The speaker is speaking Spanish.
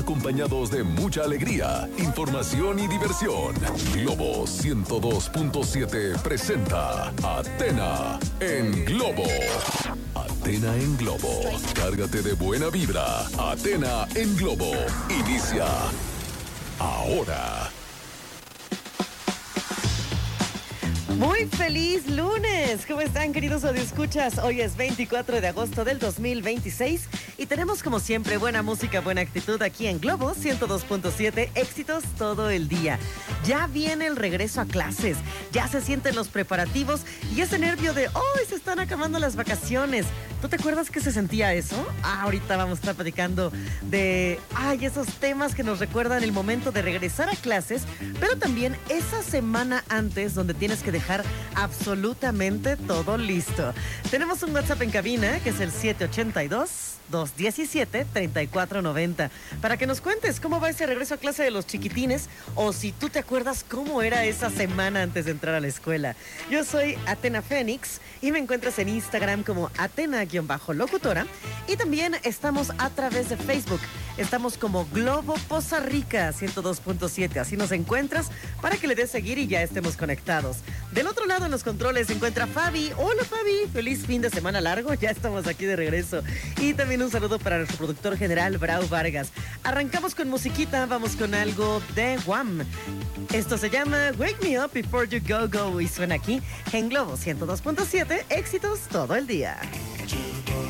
acompañados de mucha alegría, información y diversión. Globo 102.7 presenta Athena en Globo. Athena en Globo. Cárgate de buena vibra. Athena en Globo. Inicia ahora. Muy feliz lunes. ¿Cómo están, queridos radioescuchas? Hoy es 24 de agosto del 2026 y tenemos como siempre buena música, buena actitud aquí en Globo 102.7, éxitos todo el día. Ya viene el regreso a clases, ya se sienten los preparativos y ese nervio de ¡oh! Se están acabando las vacaciones. ¿Tú te acuerdas que se sentía eso? Ahorita vamos a estar platicando de esos temas que nos recuerdan el momento de regresar a clases, pero también esa semana antes donde tienes que dejar absolutamente todo listo. Tenemos un WhatsApp en cabina que es el 782-217-3490 para que nos cuentes cómo va ese regreso a clase de los chiquitines o si tú te acuerdas cómo era esa semana antes de entrar a la escuela. Yo soy Athena Fénix y me encuentras en Instagram como Athena_locutora y también estamos a través de Facebook. Estamos como Globo Poza Rica 102.7. Así nos encuentras para que le des seguir y ya estemos conectados. Del otro lado en los controles se encuentra Fabi. Hola Fabi, feliz fin de semana largo. Ya estamos aquí de regreso. Y también un saludo para nuestro productor general, Brau Vargas. Arrancamos con musiquita, vamos con algo de Wham. Esto se llama Wake Me Up Before You Go Go y suena aquí en Globo 102.7, éxitos todo el día.